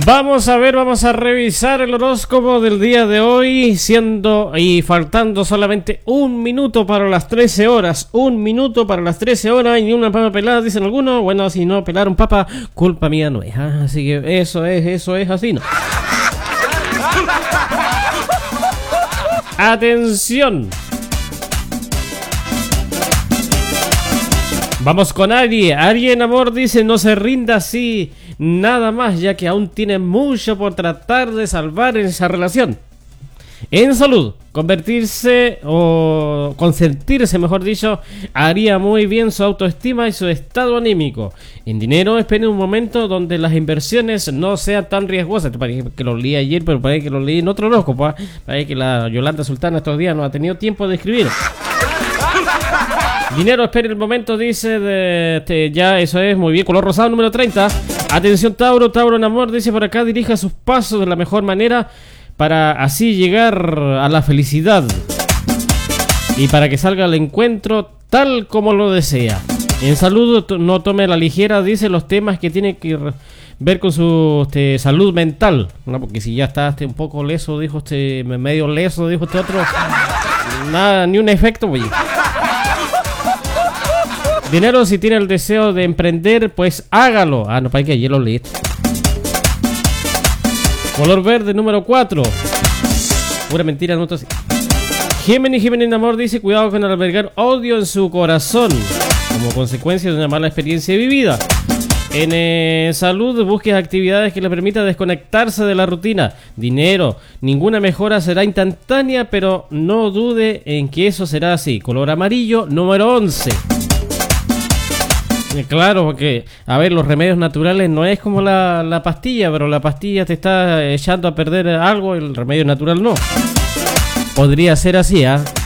Vamos a revisar el horóscopo del día de hoy, faltando solamente un minuto para las 13 horas. Un minuto para las 13 horas y ni una papa pelada, dicen algunos. Bueno, si no pelaron papa, culpa mía no es. Así que eso es así, ¿no? Atención. Vamos con Aries. Aries en amor dice: no se rinda así nada más, ya que aún tiene mucho por tratar de salvar en esa relación. En salud, consentirse, mejor dicho, haría muy bien su autoestima y su estado anímico. En dinero, espere un momento donde las inversiones no sean tan riesgosas. Parece que lo leí ayer, pero parece que lo leí en otro horóscopo. Parece que la Yolanda Sultana estos días no ha tenido tiempo de escribir. Dinero, espere el momento, dice ya, eso es, muy bien. Color rosado, número 30. Atención, Tauro en amor, dice por acá: dirija sus pasos de la mejor manera para así llegar a la felicidad y para que salga al encuentro tal como lo desea. En salud, no tome a la ligera, dice, los temas que tiene que ver con su salud mental, ¿no? Porque si ya está un poco leso, dijo medio leso, dijo otro, nada, ni un efecto, oye. Dinero, si tiene el deseo de emprender, pues hágalo. No, para que ayer lo leí. Color verde, número 4. Pura mentira, no así. Géminis en amor dice: cuidado con albergar odio en su corazón como consecuencia de una mala experiencia vivida. En salud, busque actividades que le permitan desconectarse de la rutina. Dinero, ninguna mejora será instantánea, pero no dude en que eso será así. Color amarillo, número 11. Claro, porque, a ver, los remedios naturales no es como la pastilla, pero la pastilla te está echando a perder algo, el remedio natural no. Podría ser así,